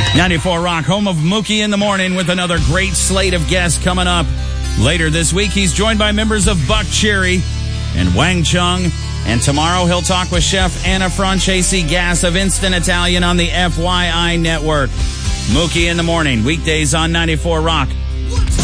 94 Rock, home of Mookie in the Morning, with another great slate of guests coming up. Later this week, he's joined by members of Buck Cherry and Wang Chung. And tomorrow, he'll talk with Chef Anna Francesi Gas of Instant Italian on the FYI Network. Mookie in the Morning, weekdays on 94 Rock.